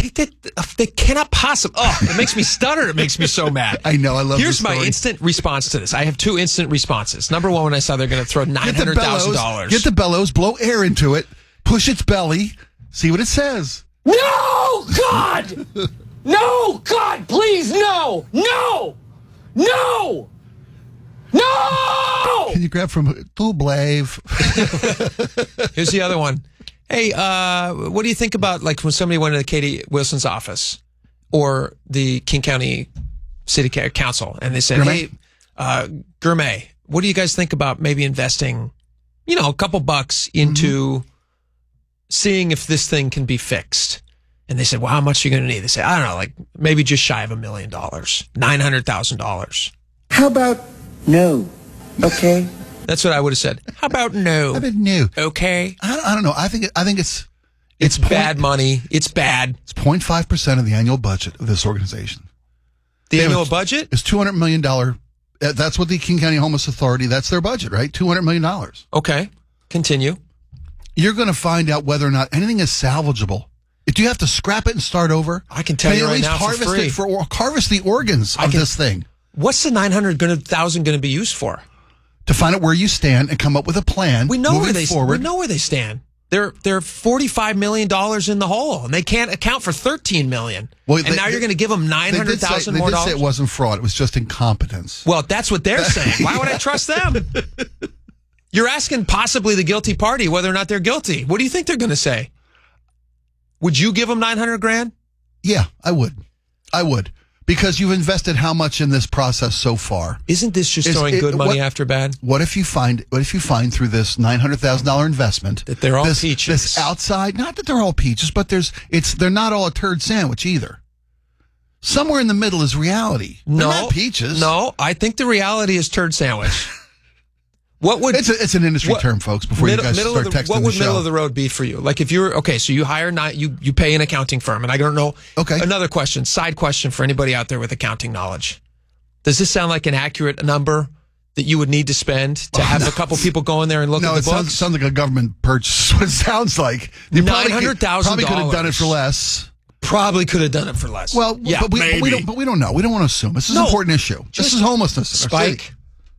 They cannot possibly. Oh, it makes me stutter. It makes me so mad. I know. I love. Here's my instant response to this. I have 2 instant responses. Number one, when I saw they're going to throw $900,000. Get the bellows, blow air into it, push its belly, see what it says. No, God! No, God, please, no! No! No! No! Can you grab from Blave? Here's the other one. Hey, what do you think about like when somebody went into Katie Wilson's office or the King County City Council and they said, Gourmet? hey, Gourmet, what do you guys think about maybe investing, a couple bucks into seeing if this thing can be fixed? And they said, well, how much are you going to need? They said, I don't know, like maybe just shy of $1 million, $900,000. How about no? Okay. That's what I would have said. How about no? I bet no. Okay. I don't know. I think it's bad money. It's bad. It's 0.5% of the annual budget of this organization. The annual budget is $200 million. That's what the King County Homeless Authority. That's their budget, right? $200 million. Okay. Continue. You're going to find out whether or not anything is salvageable. If you have to scrap it and start over, I can tell you right now harvest for free. Harvest the organs of this thing. What's the $900,000 going to be used for? To find out where you stand and come up with a plan. We know where they forward. We know where they stand. They're $45 million in the hole, and they can't account for $13 million. Well, now you're going to give them $900,000 more dollars. They did say it wasn't fraud; it was just incompetence. Well, that's what they're saying. Why would I trust them? You're asking possibly the guilty party whether or not they're guilty. What do you think they're going to say? Would you give them $900,000? Yeah, I would. Because you've invested how much in this process so far? Isn't this just throwing good money after bad? What if you find through this $900,000 investment that they're all peaches? This outside, not that they're all peaches, but they're not all a turd sandwich either. Somewhere in the middle is reality. They're not peaches. No, I think the reality is turd sandwich. It's an industry term, folks. Before you guys start texting the show, what would middle of the road be for you? Like if you're so you hire you pay an accounting firm, and I don't know. Okay. Another question, side question for anybody out there with accounting knowledge. Does this sound like an accurate number that you would need to spend to have a couple people go in there and look at the books? No, it sounds like a government purchase. What it sounds like. $900,000. Probably could have done it for less. Probably could have done it for less. Well, yeah, but we don't know. We don't want to assume. This is an important issue. This is homelessness. Spike.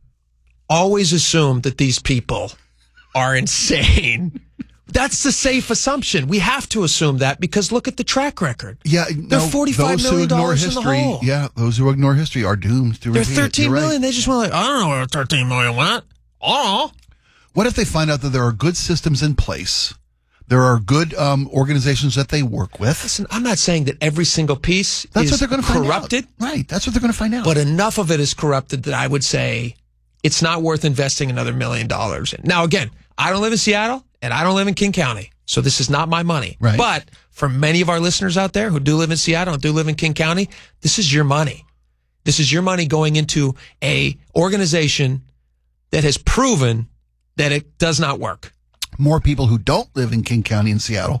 Always assume that these people are insane. That's the safe assumption. We have to assume that because look at the track record. Yeah, they're $45 million in the hole. Yeah, those who ignore history are doomed to repeat. They're $13 million. They just went like, I don't know where $13 million went. Oh. What if they find out that there are good systems in place? There are good organizations that they work with. Listen, I'm not saying that every single piece is what they're going to corrupted. Find out. Right, that's what they're going to find out. But enough of it is corrupted that I would say it's not worth investing another $1 million in. Now, again, I don't live in Seattle and I don't live in King County, so this is not my money. Right. But for many of our listeners out there who do live in Seattle and do live in King County, this is your money. This is your money going into a organization that has proven that it does not work. More people who don't live in King County and Seattle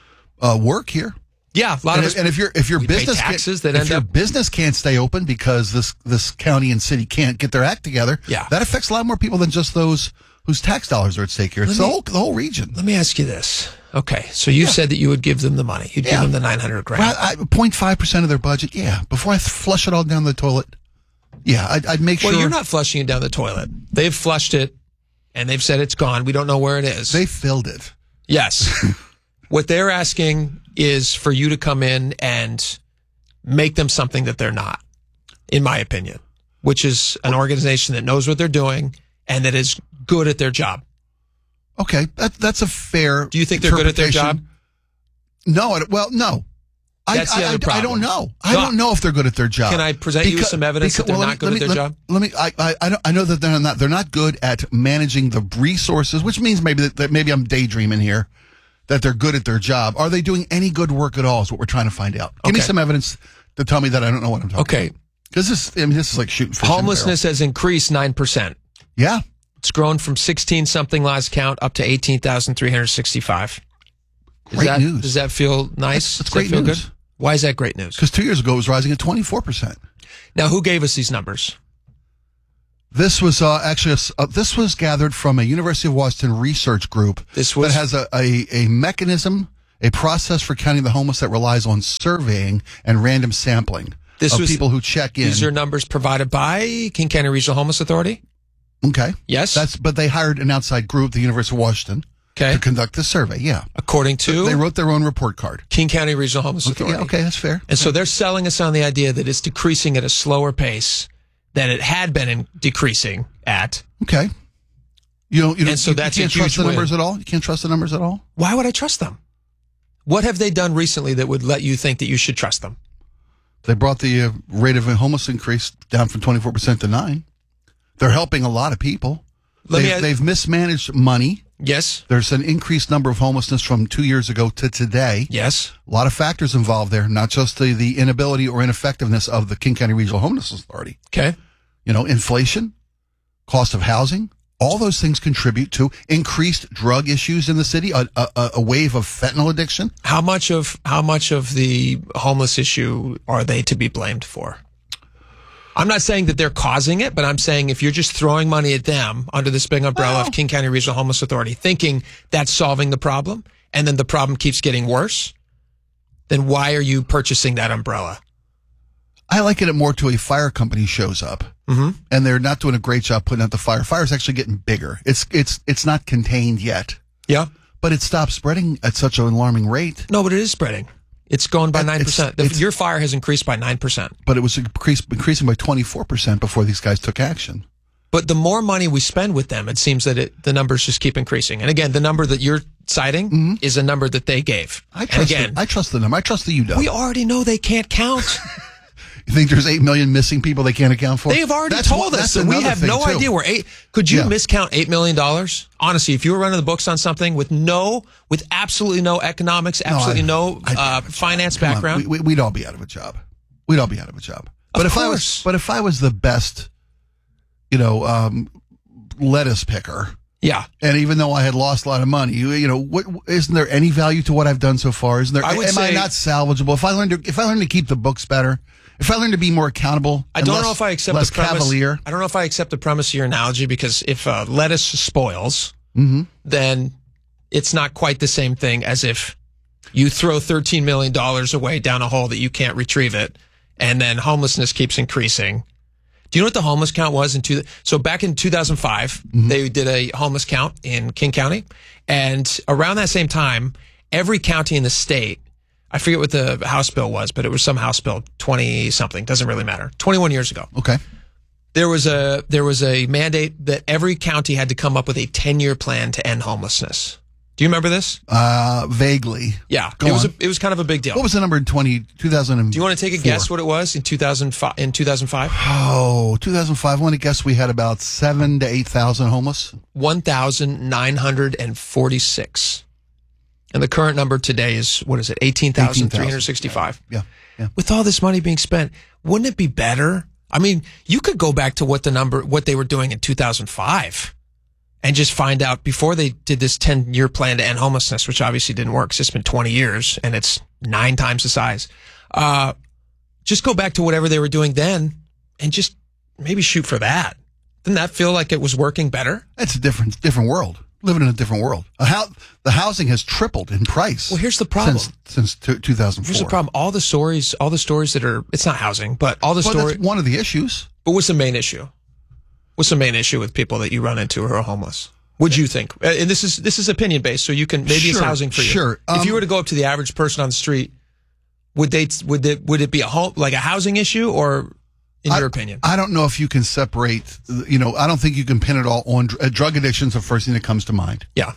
work here. Yeah, a lot of us. And if your business can't stay open because this county and city can't get their act together, that affects a lot more people than just those whose tax dollars are at stake here. It's the whole region. Let me ask you this. Okay, so you said that you would give them the money. You'd give them the $900,000. Well, 0.5% of their budget. Yeah, before I flush it all down the toilet. Yeah, I'd make sure. Well, you're not flushing it down the toilet. They've flushed it, and they've said it's gone. We don't know where it is. They filled it. Yes. What they're asking is for you to come in and make them something that they're not, in my opinion, which is an organization that knows what they're doing and that is good at their job. Okay, that's a fair. Do you think they're good at their job? No. Well, no. That's the other problem. I don't know. I don't know if they're good at their job. Can I present you with some evidence that they're not good at their job? I know that they're not. They're not good at managing the resources, which means maybe I'm daydreaming here. That they're good at their job. Are they doing any good work at all is what we're trying to find out. Give me some evidence to tell me that I don't know what I'm talking about. Because this is like shooting fish. Homelessness has increased 9%. Yeah. It's grown from 16-something last count up to 18,365. Great news. Does that feel nice? That's great news. Good? Why is that great news? Because 2 years ago it was rising at 24%. Now, who gave us these numbers? This was this was gathered from a University of Washington research group that has a mechanism a process for counting the homeless that relies on surveying and random sampling of people who check in. These are numbers provided by King County Regional Homeless Authority? Okay. Yes. But they hired an outside group, the University of Washington, to conduct the survey. Yeah. According to? They wrote their own report card. King County Regional Homeless Authority. Yeah, okay, that's fair. And so they're selling us on the idea that it's decreasing at a slower pace than it had been decreasing at. Okay. You can't trust the numbers at all? You can't trust the numbers at all? Why would I trust them? What have they done recently that would let you think that you should trust them? They brought the rate of homeless increase down from 24% to 9%. They're helping a lot of people. They've mismanaged money. Yes. There's an increased number of homelessness from 2 years ago to today. Yes. A lot of factors involved there, not just the inability or ineffectiveness of the King County Regional Homeless Authority. Okay. Inflation, cost of housing, all those things contribute to increased drug issues in the city, a wave of fentanyl addiction. How much of the homeless issue are they to be blamed for? I'm not saying that they're causing it, but I'm saying if you're just throwing money at them under this big umbrella of King County Regional Homeless Authority, thinking that's solving the problem, and then the problem keeps getting worse, then why are you purchasing that umbrella? I liken it more to a fire company shows up, and they're not doing a great job putting out the fire. Fire's actually getting bigger. It's not contained yet. Yeah. But it stopped spreading at such an alarming rate. No, but it is spreading. It's going by 9%. Your fire has increased by 9%. But it was increasing by 24% before these guys took action. But the more money we spend with them, it seems that the numbers just keep increasing. And again, the number that you're citing is a number that they gave. I trust the number. I trust the UW. We already know they can't count. You think there's 8 million missing people they can't account for? They have already told us that we have no idea where could you miscount $8 million? Honestly, if you were running the books on something with absolutely no economics, no finance background, we'd all be out of a job. We'd all be out of a job. But if I was the best, lettuce picker. Yeah. And even though I had lost a lot of money, isn't there any value to what I've done so far? Am I not salvageable? If I learn to keep the books better, if I learn to be more accountable, I don't know if I accept less the premise. Cavalier. I don't know if I accept the premise of your analogy, because if lettuce spoils, then it's not quite the same thing as if you throw $13 million away down a hole that you can't retrieve it, and then homelessness keeps increasing. Do you know what the homeless count was so back in 2005, they did a homeless count in King County, and around that same time, every county in the state, I forget what the House bill was, but it was some House bill, 20 something, doesn't really matter. 21 years ago. Okay. There was a mandate that every county had to come up with a 10-year plan to end homelessness. Do you remember this? Vaguely. Yeah. It was kind of a big deal. What was the number in 2000? Do you want to take a guess what it was in 2005? Oh, 2005. I want to guess we had about 7,000 to 8,000 homeless. 1,946. And the current number today is, 18,365. Yeah. With all this money being spent, wouldn't it be better? I mean, you could go back to what they were doing in 2005 and just find out before they did this 10-year plan to end homelessness, which obviously didn't work. It's been 20 years and it's 9 times the size. Just go back to whatever they were doing then and just maybe shoot for that. Didn't that feel like it was working better? It's a different world. Living in a different world. The housing has tripled in price. Well, here's the problem. Since 2004. Here's the problem. All the stories that are, it's not housing, but all the stories. That's one of the issues. But what's the main issue? What's the main issue with people that you run into who are homeless? What'd you think? And this is opinion based, so you can, maybe it's housing for you. Sure. If you were to go up to the average person on the street, would it be a housing issue, or in your opinion? I don't know if you can separate, I don't think you can pin it all on drug addiction's the first thing that comes to mind. Yeah.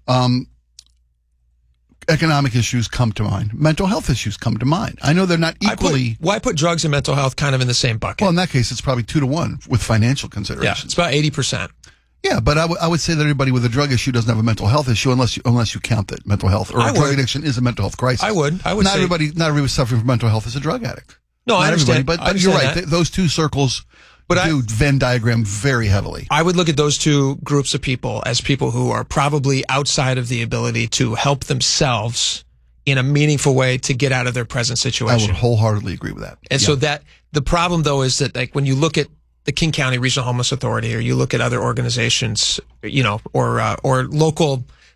Economic issues come to mind. Mental health issues come to mind. I know they're not equally. Why put drugs and mental health kind of in the same bucket? Well, in that case, it's probably 2 to 1 with financial considerations. Yeah, it's about 80%. Yeah, but I would say that everybody with a drug issue doesn't have a mental health issue unless you count that mental health or drug addiction is a mental health crisis. I would. Not everybody suffering from mental health is a drug addict. No, I understand. But you're right. Those two circles do Venn diagram very heavily. I would look at those two groups of people as people who are probably outside of the ability to help themselves in a meaningful way to get out of their present situation. I would wholeheartly agree with that. And so that the problem though is that, like, when you look at the King County Regional Homeless Authority, or you look at other organizations, or local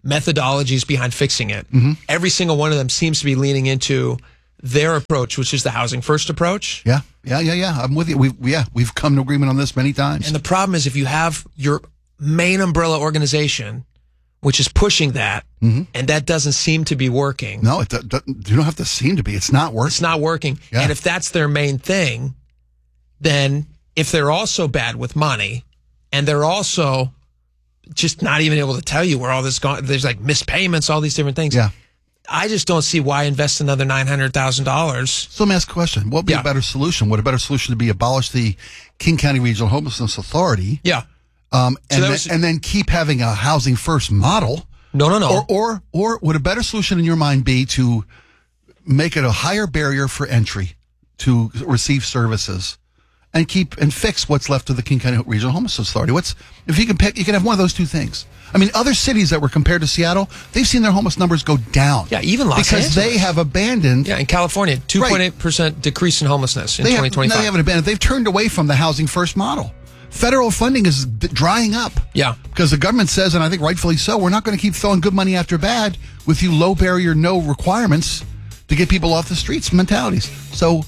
methodologies behind fixing it. Every single one of them seems to be leaning into their approach, which is the housing first approach. Yeah. I'm with you. We've come to agreement on this many times. And the problem is if you have your main umbrella organization, which is pushing that, and that doesn't seem to be working. No, you don't have to seem to be. It's not working. It's not working. Yeah. And if that's their main thing, then if they're also bad with money and they're also just not even able to tell you where all this gone, there's like missed payments, all these different things. Yeah. I just don't see why invest another $900,000. So let me ask a question. What would be a better solution? Would a better solution to be abolish the King County Regional Homelessness Authority? Yeah. And then keep having a housing first model? No. Or would a better solution in your mind be to make it a higher barrier for entry to receive services and fix what's left of the King County Regional Homelessness Authority? If you can pick, you can have one of those two things. I mean, other cities that were compared to Seattle, they've seen their homeless numbers go down. Yeah, even Los Angeles. Because they have abandoned. Yeah, in California, 2.8% decrease in homelessness in 2025. They haven't abandoned. They've turned away from the housing first model. Federal funding is drying up. Yeah. Because the government says, and I think rightfully so, we're not going to keep throwing good money after bad with you low barrier, no requirements to get people off the streets mentalities. So,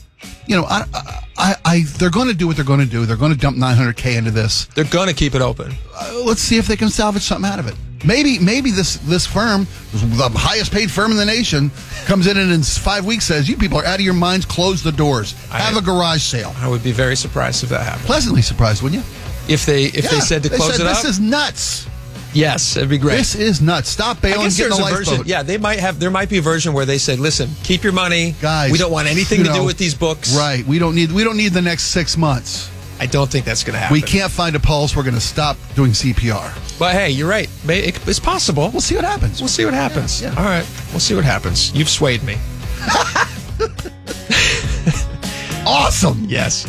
they're going to do what they're going to do. They're going to dump $900K into this. They're going to keep it open. Let's see if they can salvage something out of it. Maybe this firm, the highest paid firm in the nation, comes in and in 5 weeks says, you people are out of your minds, close the doors, have a garage sale. I would be very surprised if that happened. Pleasantly surprised, wouldn't you? If they said to close it up? This is nuts. Yes, it'd be great. This is nuts. Stop bailing, get in a lifeboat. Yeah, there might be a version where they said, listen, keep your money. Guys, we don't want anything to do with these books. Right. We don't need the next 6 months. I don't think that's going to happen. We can't find a pulse. We're going to stop doing CPR. But hey, you're right. It's possible. We'll see what happens. We'll see what happens. Yeah. All right. We'll see what happens. You've swayed me. Awesome. Yes.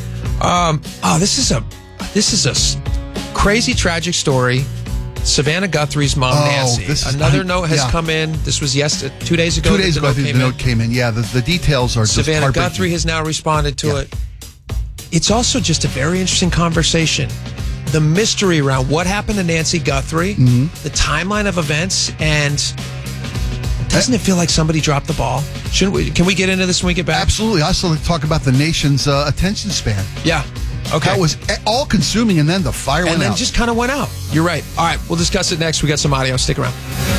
This is a crazy, tragic story. Savannah Guthrie's mom, Nancy. Another note has come in. This was 2 days ago. 2 days ago, I think the note came in. Yeah, the details are just Savannah Guthrie has now responded to it. It's also just a very interesting conversation. The mystery around what happened to Nancy Guthrie, the timeline of events, and doesn't it feel like somebody dropped the ball? Shouldn't we? Can we get into this when we get back? Absolutely. I also like to talk about the nation's attention span. Yeah. Okay. That was all consuming, and then the fire went out. And then just kind of went out. You're right. All right. We'll discuss it next. We got some audio. Stick around.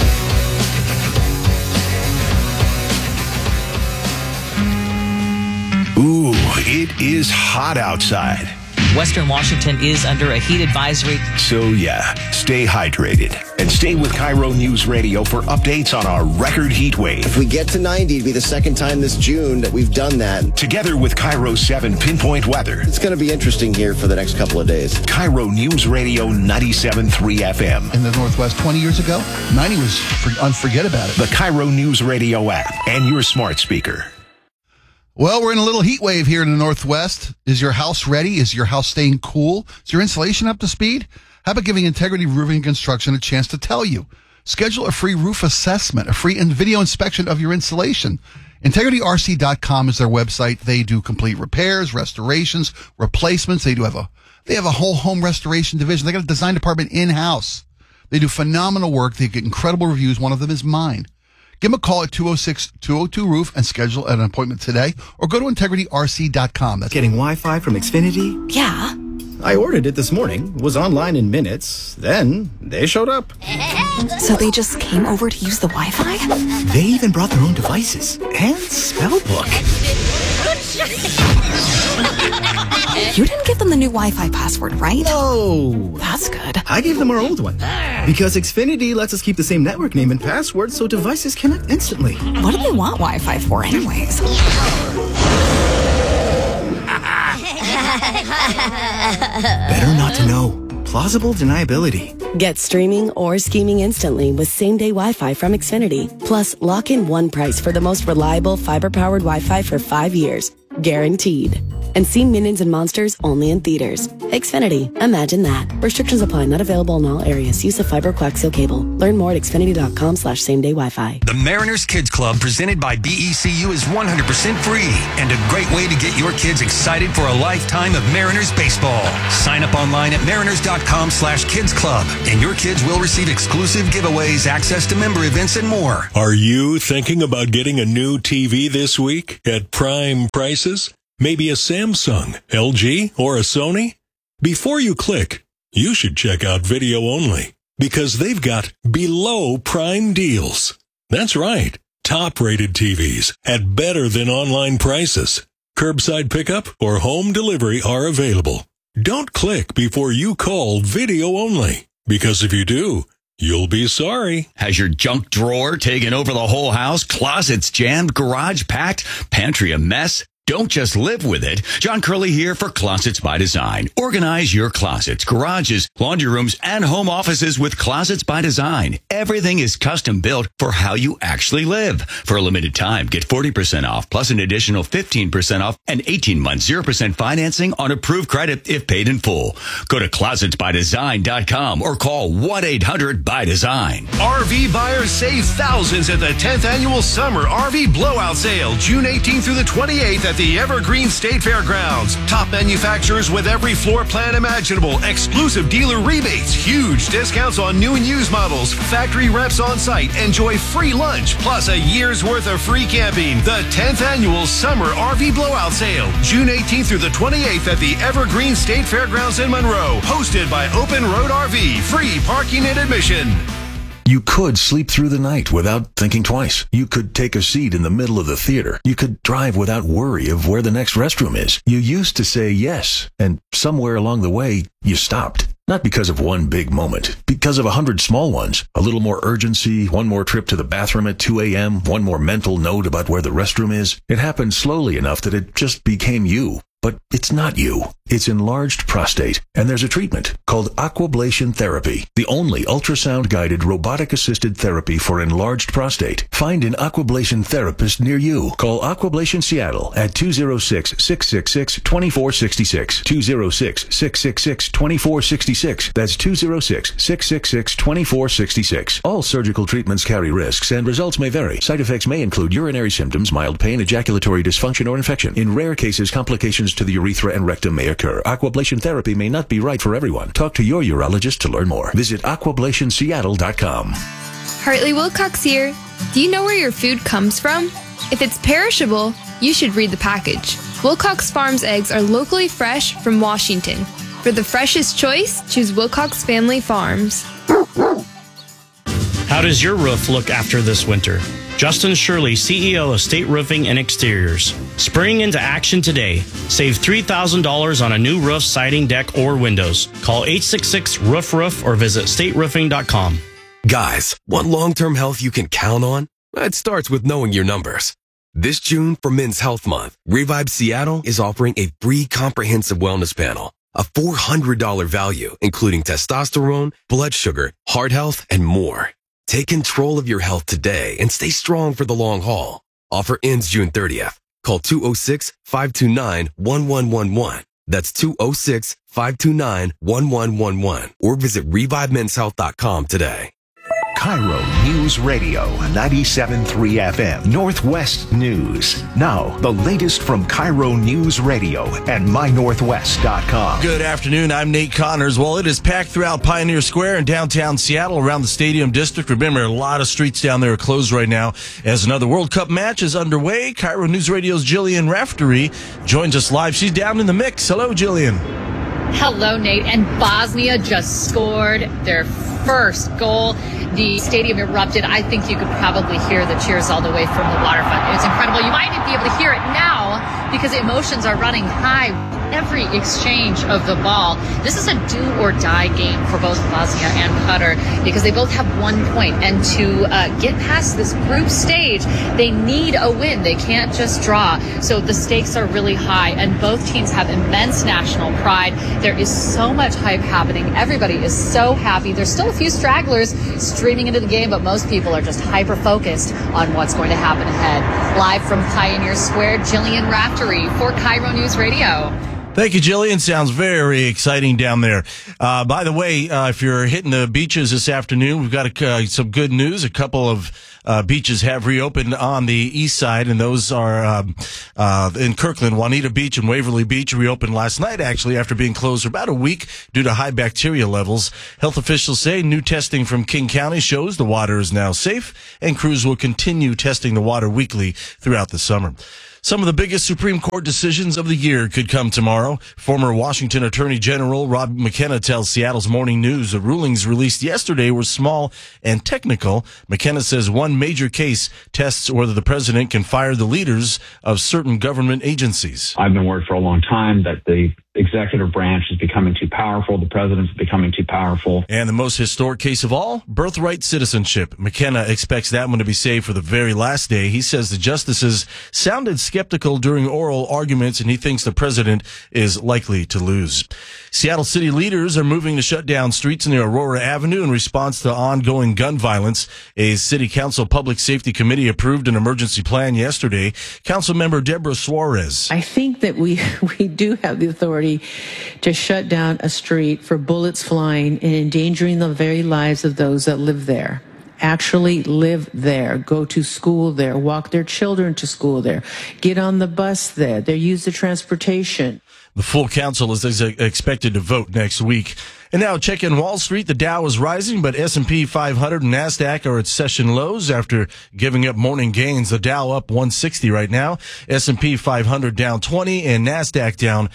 Ooh, it is hot outside. Western Washington is under a heat advisory. So yeah, stay hydrated and stay with Cairo News Radio for updates on our record heat wave. If we get to 90, it'll be the second time this June that we've done that. Together with Cairo 7 Pinpoint Weather. It's going to be interesting here for the next couple of days. Cairo News Radio 97.3 FM. In the Northwest 20 years ago, 90 was unforget about it. The Cairo News Radio app and your smart speaker. Well, we're in a little heat wave here in the Northwest. Is your house ready? Is your house staying cool? Is your insulation up to speed? How about giving Integrity Roofing and Construction a chance to tell you? Schedule a free roof assessment, a free video inspection of your insulation. IntegrityRC.com is their website. They do complete repairs, restorations, replacements. They have a whole home restoration division. They got a design department in-house. They do phenomenal work. They get incredible reviews. One of them is mine. Give them a call at 206-202-ROOF and schedule an appointment today, or go to IntegrityRC.com. That's getting Wi-Fi from Xfinity? Yeah. I ordered it this morning, was online in minutes, then they showed up. So they just came over to use the Wi-Fi? They even brought their own devices and spell book. You didn't give them the new Wi-Fi password, right? No. That's good. I gave them our old one. Because Xfinity lets us keep the same network name and password so devices connect instantly. What do they want Wi-Fi for anyways? Better not to know. Plausible deniability. Get streaming or scheming instantly with same-day Wi-Fi from Xfinity. Plus, lock in one price for the most reliable fiber-powered Wi-Fi for 5 years. Guaranteed. And see Minions and Monsters only in theaters. Xfinity. Imagine that. Restrictions apply. Not available in all areas. Use of fiber coaxial cable. Learn more at xfinity.com/same-day Wi-Fi. The Mariners Kids Club, presented by BECU, is 100% free and a great way to get your kids excited for a lifetime of Mariners baseball. Sign up online at mariners.com/kids club, and your kids will receive exclusive giveaways, access to member events, and more. Are you thinking about getting a new TV this week at prime prices? Maybe a Samsung, LG, or a Sony? Before you click, you should check out Video Only, because they've got below prime deals. That's right. Top-rated TVs at better than online prices. Curbside pickup or home delivery are available. Don't click before you call Video Only, because if you do, you'll be sorry. Has your junk drawer taken over the whole house? Closets jammed, garage packed, pantry a mess? Don't just live with it. John Curley here for Closets by Design. Organize your closets, garages, laundry rooms, and home offices with Closets by Design. Everything is custom built for how you actually live. For a limited time, get 40% off plus an additional 15% off and 18-month 0% financing on approved credit if paid in full. Go to closetsbydesign.com or call 1-800-BY-DESIGN. RV buyers save thousands at the 10th Annual Summer RV Blowout Sale, June 18th through the 28th at the Evergreen State Fairgrounds. Top manufacturers with every floor plan imaginable, exclusive dealer rebates, huge discounts on new and used models, factory reps on site, enjoy free lunch, plus a year's worth of free camping. The 10th Annual Summer RV Blowout Sale, June 18th through the 28th at the Evergreen State Fairgrounds in Monroe, hosted by Open Road RV, free parking and admission. You could sleep through the night without thinking twice. You could take a seat in the middle of the theater. You could drive without worry of where the next restroom is. You used to say yes, and somewhere along the way, you stopped. Not because of one big moment, because of 100 small ones. A little more urgency, one more trip to the bathroom at 2 a.m., one more mental note about where the restroom is. It happened slowly enough that it just became you. But it's not you. It's enlarged prostate, and there's a treatment called aquablation therapy, the only ultrasound-guided robotic-assisted therapy for enlarged prostate. Find an aquablation therapist near you. Call Aquablation Seattle at 206-666-2466. 206-666-2466. That's 206-666-2466. All surgical treatments carry risks, and results may vary. Side effects may include urinary symptoms, mild pain, ejaculatory dysfunction, or infection. In rare cases, complications to the urethra and rectum may occur. Aquablation therapy may not be right for everyone. Talk to your urologist to learn more. Visit aquablationseattle.com. Hartley Wilcox here. Do you know where your food comes from? If it's perishable, you should read the package. Wilcox Farms eggs are locally fresh from Washington. For the freshest choice, choose Wilcox Family Farms. How does your roof look after this winter? Justin Shirley, CEO of State Roofing and Exteriors. Spring into action today. Save $3,000 on a new roof, siding, deck, or windows. Call 866-ROOF-ROOF or visit stateroofing.com. Guys, want long-term health you can count on? It starts with knowing your numbers. This June, for Men's Health Month, Revive Seattle is offering a free comprehensive wellness panel. A $400 value, including testosterone, blood sugar, heart health, and more. Take control of your health today and stay strong for the long haul. Offer ends June 30th. Call 206-529-1111. That's 206-529-1111. Or visit ReviveMen'sHealth.com today. Cairo News Radio, 97.3 FM, Northwest News. Now, the latest from Cairo News Radio and MyNorthwest.com. Good afternoon. I'm Nate Connors. Well, it is packed throughout Pioneer Square in downtown Seattle around the Stadium District. Remember, a lot of streets down there are closed right now as another World Cup match is underway. Cairo News Radio's Jillian Raftery joins us live. She's down in the mix. Hello, Jillian. Hello, Nate. And Bosnia just scored their first goal. The stadium erupted. I think you could probably hear the cheers all the way from the waterfront. It's incredible. You might be able to hear it now because emotions are running high. Every exchange of the ball. This is a do-or-die game for both Bosnia and Qatar because they both have 1 point. And to get past this group stage, they need a win. They can't just draw. So the stakes are really high, and both teams have immense national pride. There is so much hype happening. Everybody is so happy. There's still a few stragglers streaming into the game, but most people are just hyper-focused on what's going to happen ahead. Live from Pioneer Square, Jillian Raftery for Cairo News Radio. Thank you, Jillian. Sounds very exciting down there. By the way, if you're hitting the beaches this afternoon, we've got some good news. A couple of beaches have reopened on the east side, and those are in Kirkland. Juanita Beach and Waverly Beach reopened last night, actually, after being closed for about a week due to high bacteria levels. Health officials say new testing from King County shows the water is now safe, and crews will continue testing the water weekly throughout the summer. Some of the biggest Supreme Court decisions of the year could come tomorrow. Former Washington Attorney General Rob McKenna tells Seattle's Morning News the rulings released yesterday were small and technical. McKenna says one major case tests whether the president can fire the leaders of certain government agencies. I've been worried for a long time that the executive branch is becoming too powerful. The president's becoming too powerful. And the most historic case of all, birthright citizenship. McKenna expects that one to be saved for the very last day. He says the justices sounded skeptical during oral arguments, and he thinks the president is likely to lose. Seattle city leaders are moving to shut down streets near Aurora Avenue in response to ongoing gun violence. A city council public safety committee approved an emergency plan yesterday. Council member Deborah Suarez. I think that we do have the authority to shut down a street for bullets flying and endangering the very lives of those that live there. Actually live there, go to school there, walk their children to school there, get on the bus there, they use the transportation. The full council is expected to vote next week. And now check in Wall Street. The Dow is rising, but S&P 500 and NASDAQ are at session lows after giving up morning gains. The Dow up 160 right now. S&P 500 down 20 and NASDAQ down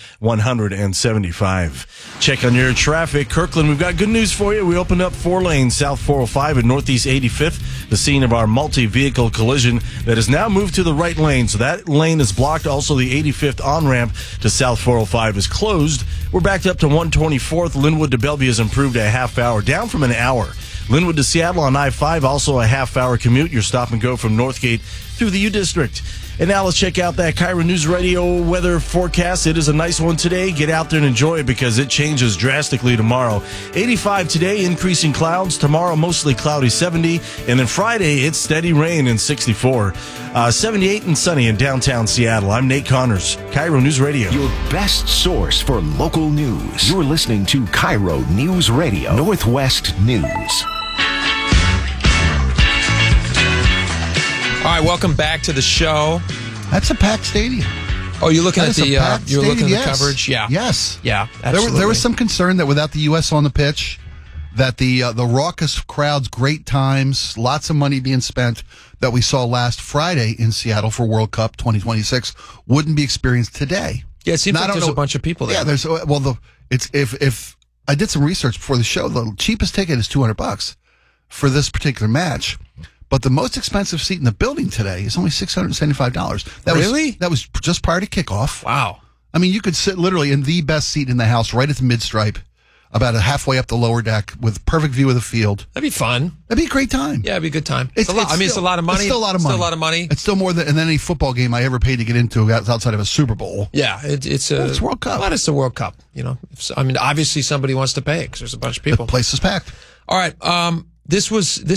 175. Check on your traffic. Kirkland, we've got good news for you. We opened up 4 lanes, South 405 and Northeast 85th, the scene of our multi-vehicle collision that has now moved to the right lane. So that lane is blocked. Also, the 85th on-ramp to South 405 is closed. We're backed up to 124th. Linwood to Bellevue has improved a half hour, down from an hour. Linwood to Seattle on I-5, also a half-hour commute. Your stop and go from Northgate through the U-District. And now let's check out that Cairo News Radio weather forecast. It is a nice one today. Get out there and enjoy it because it changes drastically tomorrow. 85 today, increasing clouds. Tomorrow, mostly cloudy, 70. And then Friday, it's steady rain and 64. 78 and sunny in downtown Seattle. I'm Nate Connors, Cairo News Radio. Your best source for local news. You're listening to Cairo News Radio, Northwest News. All right, welcome back to the show. That's a packed stadium. Oh, you're looking at the you're looking at the coverage, yeah, yes, yeah. Absolutely. There was some concern that without the U.S. on the pitch, that the raucous crowds, great times, lots of money being spent that we saw last Friday in Seattle for World Cup 2026 wouldn't be experienced today. Yeah, it seems like there's a bunch of people there. Yeah, there's if I did some research before the show, the cheapest ticket is $200 for this particular match. But the most expensive seat in the building today is only $675. Really? That was just prior to kickoff. Wow. I mean, you could sit literally in the best seat in the house, right at the mid-stripe, about halfway up the lower deck with perfect view of the field. That'd be fun. That'd be a great time. Yeah, it'd be a good time. It's a lot of money. It's still a lot of money. Still a lot of money. It's still more than any football game I ever paid to get into outside of a Super Bowl. Yeah, it's World Cup. But it's the World Cup. You know, I mean, obviously somebody wants to pay because there's a bunch of people. The place is packed. All right. This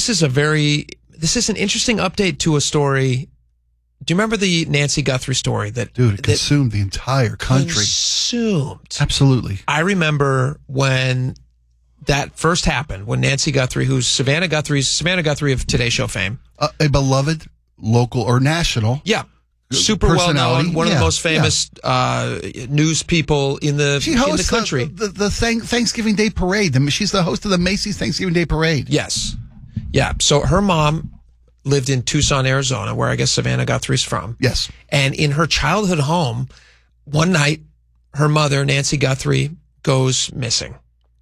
is an interesting update to a story. Do you remember the Nancy Guthrie story it consumed the entire country? Consumed. Absolutely. I remember when that first happened, when Nancy Guthrie, who's Savannah Guthrie of Today Show fame. A beloved local or national. Yeah. Super well known, one of the most famous news people in the country. The Thanksgiving Day Parade. She's the host of the Macy's Thanksgiving Day Parade. Yes. Yeah. So her mom lived in Tucson, Arizona, where I guess Savannah Guthrie's from. Yes. And in her childhood home, one night, her mother, Nancy Guthrie, goes missing.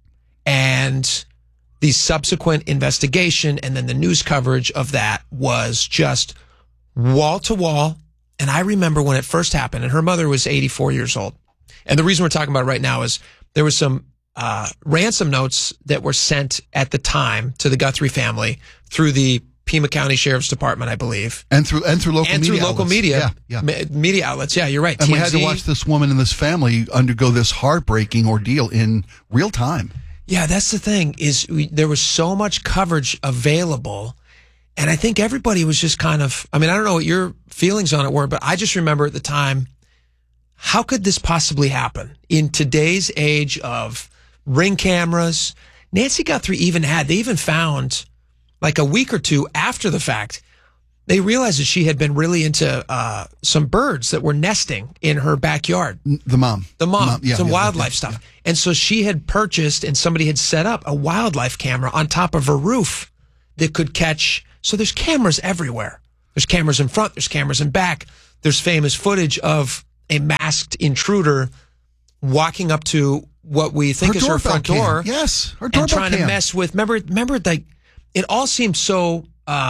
And the subsequent investigation and then the news coverage of that was just wall to wall. And I remember when it first happened, and her mother was 84 years old. And the reason we're talking about it right now is there was some ransom notes that were sent at the time to the Guthrie family through the Pima County Sheriff's Department, I believe, and through local media outlets. Yeah, you're right. And TMZ. We had to watch this woman and this family undergo this heartbreaking ordeal in real time. Yeah, that's the thing is there was so much coverage available, and I think everybody was just kind of. I mean, I don't know what your feelings on it were, but I just remember at the time how could this possibly happen in today's age of Ring cameras? Nancy Guthrie they even found, like a week or two after the fact, they realized that she had been really into some birds that were nesting in her backyard. The mom. Some wildlife stuff. Yeah. And so she had purchased, and somebody had set up a wildlife camera on top of her roof that could catch. So there's cameras everywhere. There's cameras in front. There's cameras in back. There's famous footage of a masked intruder walking up to what we think is her front door. Yes, her doorbell and trying to mess with. Remember, like it all seemed so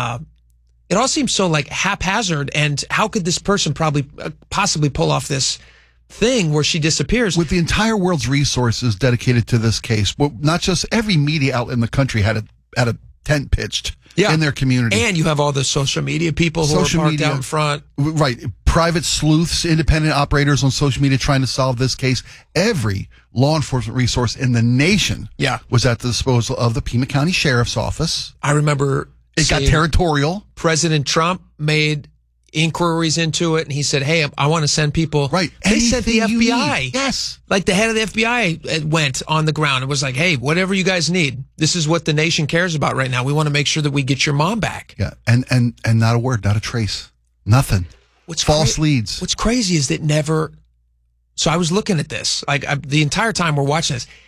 like haphazard. And how could this person possibly pull off this thing where she disappears? With the entire world's resources dedicated to this case, well, not just every media outlet in the country had a tent pitched in their community. And you have all the social media people who are parked out in front. Right. Private sleuths, independent operators on social media trying to solve this case. Every law enforcement resource in the nation was at the disposal of the Pima County Sheriff's Office. I remember it got territorial. President Trump made inquiries into it, and he said, hey, I want to send people. Right. They sent the FBI. Yes. Like the head of the FBI went on the ground and was like, hey, whatever you guys need. This is what the nation cares about right now. We want to make sure that we get your mom back. Yeah. And not a word, not a trace. Nothing. False leads. What's crazy is that never. So I was looking at this, the entire time we're watching this.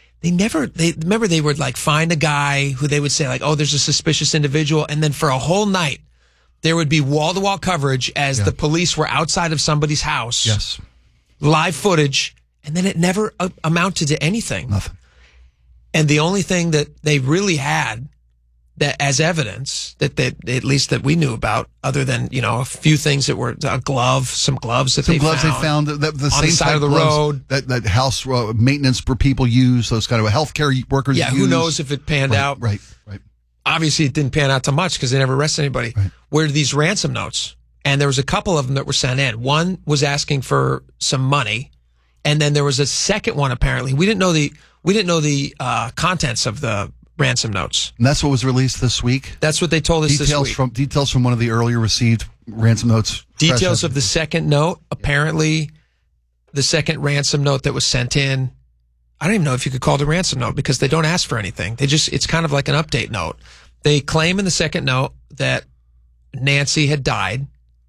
They would like find a guy who they would say like, oh, there's a suspicious individual. And then for a whole night, there would be wall-to-wall coverage as the police were outside of somebody's house. Yes. Live footage. And then it never amounted to anything. Nothing. And the only thing that they really had that as evidence that at least that we knew about, other than, a few things that were some gloves that they found. The on same the side of the road. That house maintenance for people use, those kind of healthcare workers use. Yeah, who knows if it panned out. Right. Obviously, it didn't pan out to much because they never arrested anybody. Right. Were these ransom notes? And there was a couple of them that were sent in. One was asking for some money, and then there was a second one. Apparently, we didn't know the contents of the ransom notes. And that's what was released this week. That's what they told us this week. Details from one of the earlier received ransom notes. Details of the second note. Apparently, the second ransom note that was sent in. I don't even know if you could call it a ransom note because they don't ask for anything. It's kind of like an update note. They claim in the second note that Nancy had died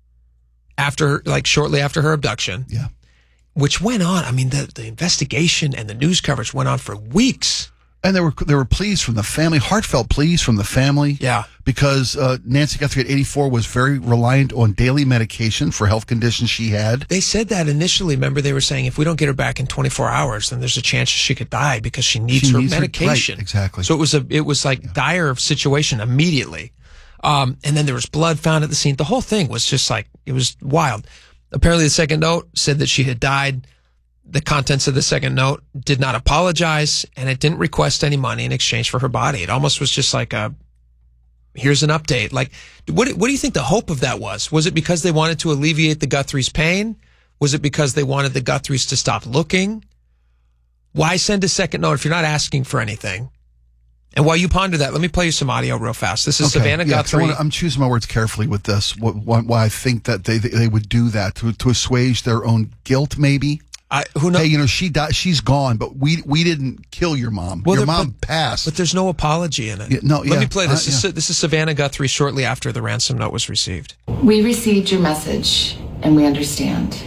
shortly after her abduction. Yeah. Which went on. I mean, the investigation and the news coverage went on for weeks. And there were pleas from the family, heartfelt pleas from the family. Yeah. Because Nancy Guthrie at 84 was very reliant on daily medication for health conditions she had. They said that initially. Remember, they were saying if we don't get her back in 24 hours, then there's a chance she could die because she needs her medication. Right, exactly. So it was like dire situation immediately. And then there was blood found at the scene. The whole thing was just like, it was wild. Apparently the second note said that she had died. The contents of the second note did not apologize, and it didn't request any money in exchange for her body. It almost was just like here's an update. Like, what do you think the hope of that was? Was it because they wanted to alleviate the Guthries' pain? Was it because they wanted the Guthries to stop looking? Why send a second note if you're not asking for anything? And while you ponder that, let me play you some audio real fast. This is Savannah Guthrie. I'm choosing my words carefully with this. Why I think that they would do that to assuage their own guilt, maybe. Who knows? Hey, she died. She's gone, but we didn't kill your mom. Your mom passed. But there's no apology in it. Let me play this. This is Savannah Guthrie shortly after the ransom note was received. We received your message, and we understand.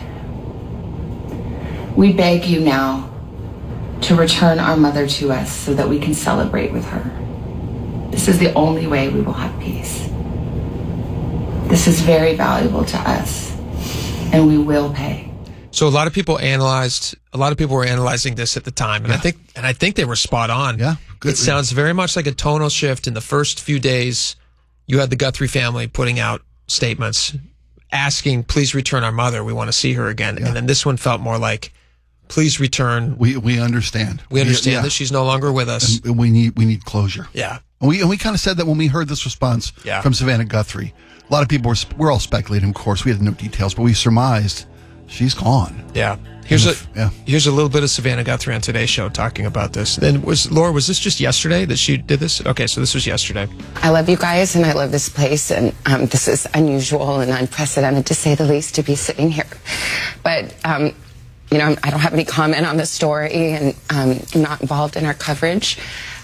We beg you now to return our mother to us so that we can celebrate with her. This is the only way we will have peace. This is very valuable to us, and we will pay. So a lot of people were analyzing this at the time, and I think they were spot on. Yeah, good. It sounds very much like a tonal shift. In the first few days, you had the Guthrie family putting out statements asking, "Please return our mother. We want to see her again." Yeah. And then this one felt more like, "Please return. We understand. We understand that she's no longer with us. And we need closure." Yeah. And we kind of said that when we heard this response from Savannah Guthrie. A lot of people we're all speculating, of course. We had no details, but we surmised. She's gone. Yeah. Here's a little bit of Savannah Guthrie on Today's Show talking about this. Then Laura, was this just yesterday that she did this? Okay, so this was yesterday. I love you guys and I love this place, and this is unusual and unprecedented to say the least to be sitting here. But I don't have any comment on the story, and I'm not involved in our coverage.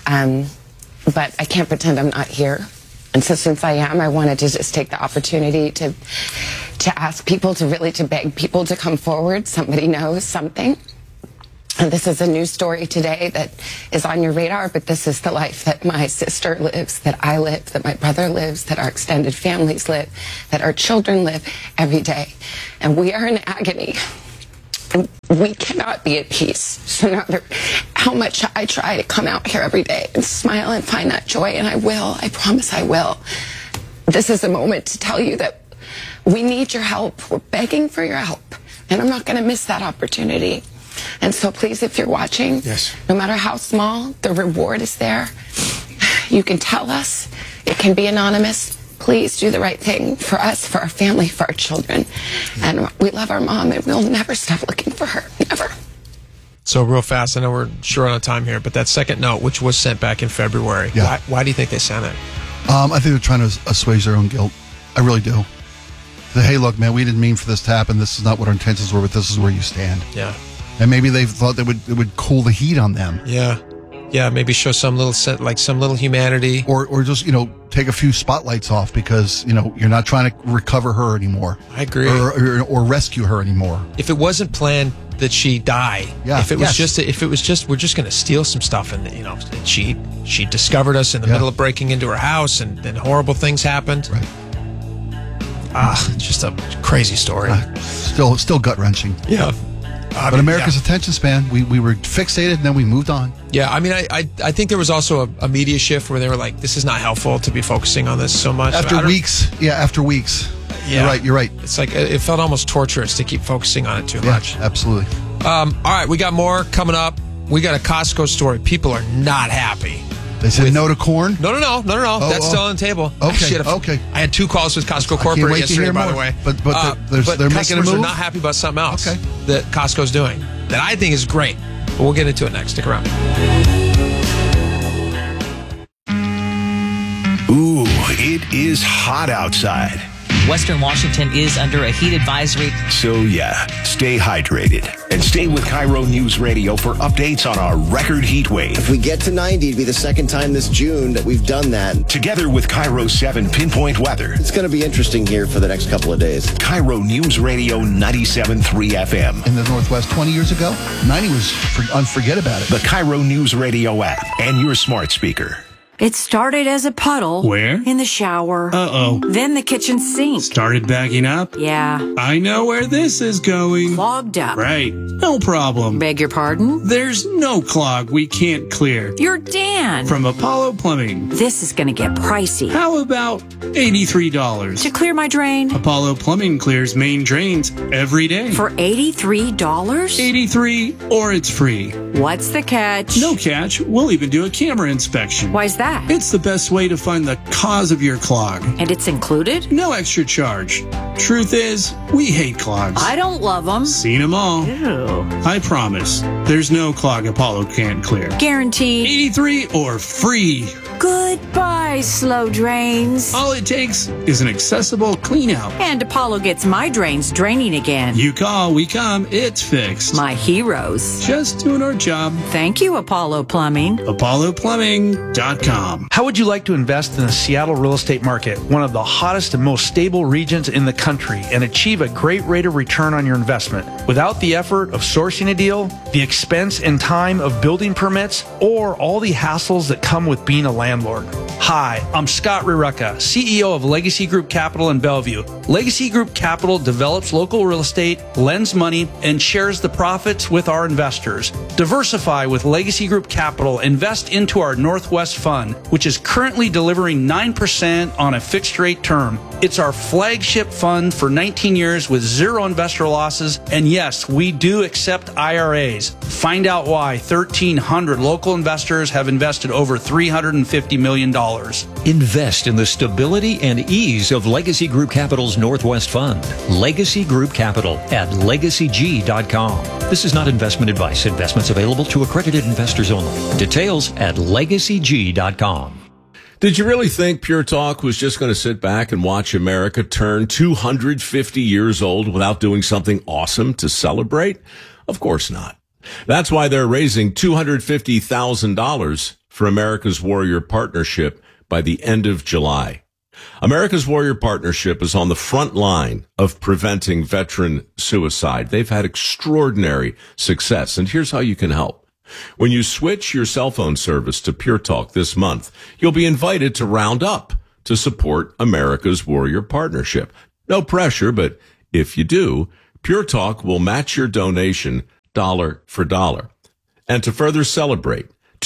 But I can't pretend I'm not here. And so since I am, I wanted to just take the opportunity to ask people, to beg people to come forward. Somebody knows something. And this is a news story today that is on your radar, but this is the life that my sister lives, that I live, that my brother lives, that our extended families live, that our children live every day. And we are in agony. And we cannot be at peace. So no matter how much I try to come out here every day and smile and find that joy, and I will, I promise I will. This is a moment to tell you that we need your help. We're begging for your help. And I'm not going to miss that opportunity. And so please, if you're watching, no matter how small, the reward is there. You can tell us. It can be anonymous. Please do the right thing for us, for our family, for our children. And we love our mom, and we'll never stop looking for her. Never. So real fast, I know we're short on time here, but that second note, which was sent back in February, why do you think they sent it? I think they're trying to assuage their own guilt. I really do. Say, hey, look, man, we didn't mean for this to happen. This is not what our intentions were, but this is where you stand. Yeah. And maybe they thought that it would cool the heat on them. Yeah. Yeah, maybe show some little humanity. Or just, take a few spotlights off because, you're not trying to recover her anymore. I agree. Or rescue her anymore. If it wasn't planned that she die, if it was just we're just going to steal some stuff and, and she discovered us in the middle of breaking into her house and then horrible things happened. Right. It's just a crazy story. Still gut-wrenching. Yeah. But America's attention span, we were fixated and then we moved on. Yeah, I mean, I think there was also a media shift where they were like, this is not helpful to be focusing on this so much. After weeks. Yeah. You're right. It's like, it felt almost torturous to keep focusing on it too much. Absolutely. All right, we got more coming up. We got a Costco story. People are not happy. They said no to corn? No. That's still on the table. Okay. I had 2 calls with Costco corporate yesterday, by the way. But they're making a move? Customers are not happy about something else that Costco's doing that I think is great. But we'll get into it next. Stick around. Ooh, it is hot outside. Western Washington is under a heat advisory. So stay hydrated and stay with Cairo News Radio for updates on our record heat wave. If we get to 90, it'd be the second time this June that we've done that. Together with Cairo 7 pinpoint weather. It's going to be interesting here for the next couple of days. Cairo News Radio 97.3 FM. In the Northwest 20 years ago, 90 was unforget about it. The Cairo News Radio app and your smart speaker. It started as a puddle. Where? In the shower. Uh-oh. Then the kitchen sink. Started backing up? Yeah. I know where this is going. Clogged up. Right. No problem. Beg your pardon? There's no clog we can't clear. You're Dan. From Apollo Plumbing. This is going to get pricey. How about $83? To clear my drain? Apollo Plumbing clears main drains every day. For $83? $83 or it's free. What's the catch? No catch. We'll even do a camera inspection. Why's that? It's the best way to find the cause of your clog. And it's included? No extra charge. Truth is, we hate clogs. I don't love them. Seen them all. Ew. I promise, there's no clog Apollo can't clear. Guaranteed. 83 or free. Goodbye, slow drains. All it takes is an accessible clean out. And Apollo gets my drains draining again. You call, we come, it's fixed. My heroes. Just doing our job. Thank you, Apollo Plumbing. ApolloPlumbing.com. How would you like to invest in the Seattle real estate market, one of the hottest and most stable regions in the country, and achieve a great rate of return on your investment without the effort of sourcing a deal, the expense and time of building permits, or all the hassles that come with being a landlord? Hi, I'm Scott Rireka, CEO of Legacy Group Capital in Bellevue. Legacy Group Capital develops local real estate, lends money, and shares the profits with our investors. Diversify with Legacy Group Capital. Invest into our Northwest Fund, which is currently delivering 9% on a fixed rate term. It's our flagship fund for 19 years with 0 investor losses. And yes, we do accept IRAs. Find out why 1,300 local investors have invested over $350 million. Invest in the stability and ease of Legacy Group Capital's Northwest Fund. Legacy Group Capital at legacyg.com. This is not investment advice. Investments available to accredited investors only. Details at legacyg.com. Did you really think Pure Talk was just going to sit back and watch America turn 250 years old without doing something awesome to celebrate? Of course not. That's why they're raising $250,000 for America's Warrior Partnership by the end of July. America's Warrior Partnership is on the front line of preventing veteran suicide. They've had extraordinary success, and here's how you can help. When you switch your cell phone service to Pure Talk this month, you'll be invited to round up to support America's Warrior Partnership. No pressure, but if you do, Pure Talk will match your donation dollar for dollar. And to further celebrate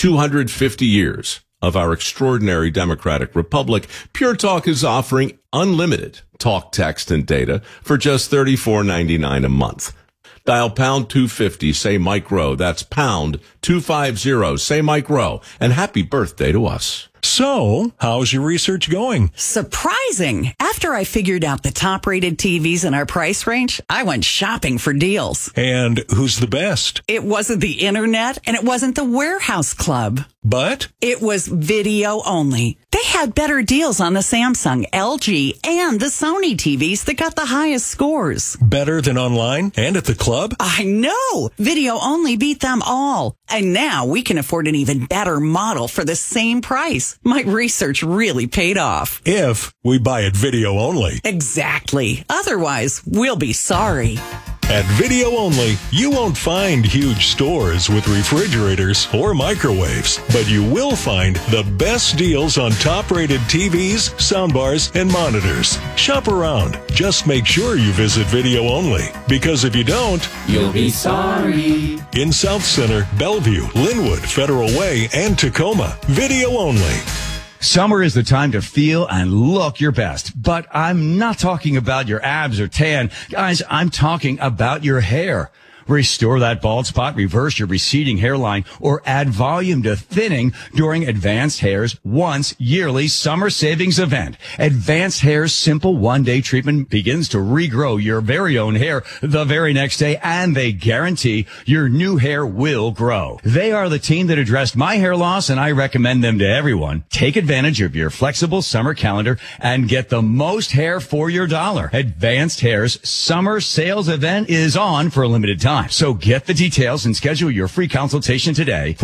250 years of our extraordinary democratic republic, Pure Talk is offering unlimited talk, text, and data for just $34.99 a month. Dial pound 250, say Mike Rowe. That's pound 250, say Mike Rowe. And happy birthday to us. So, how's your research going? Surprising. After I figured out the top-rated TVs in our price range, I went shopping for deals. And who's the best? It wasn't the internet, and it wasn't the Warehouse Club. But? It was video only. They had better deals on the Samsung, LG, and the Sony TVs that got the highest scores. Better than online and at the club? I know! Video only beat them all. And now we can afford an even better model for the same price. My research really paid off. If we buy it video only. Exactly. Otherwise, we'll be sorry. At Video Only, you won't find huge stores with refrigerators or microwaves, but you will find the best deals on top-rated TVs, soundbars, and monitors. Shop around. Just make sure you visit Video Only, because if you don't, you'll be sorry. In South Center, Bellevue, Linwood, Federal Way, and Tacoma, Video Only. Summer is the time to feel and look your best, but I'm not talking about your abs or tan. Guys, I'm talking about your hair. Restore that bald spot, reverse your receding hairline, or add volume to thinning during Advanced Hair's once yearly summer savings event. Advanced Hair's simple one-day treatment begins to regrow your very own hair the very next day, and they guarantee your new hair will grow. They are the team that addressed my hair loss, and I recommend them to everyone. Take advantage of your flexible summer calendar and get the most hair for your dollar. Advanced Hair's summer sales event is on for a limited time. So get the details and schedule your free consultation today.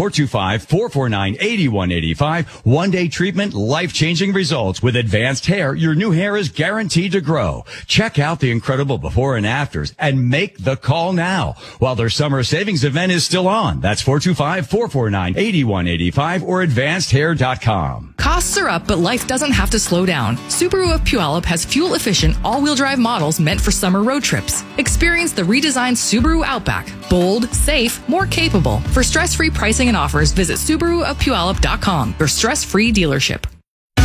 425-449-8185. One-day treatment, life-changing results. With Advanced Hair, your new hair is guaranteed to grow. Check out the incredible before and afters and make the call now while their summer savings event is still on. That's 425-449-8185 or advancedhair.com. Costs are up, but life doesn't have to slow down. Subaru of Puyallup has fuel-efficient, all-wheel drive models meant for summer road trips. Experience the redesigned Subaru Outback. Bold, safe, more capable. For stress-free pricing and offers, visit SubaruofPuyallup.com, your stress-free dealership. All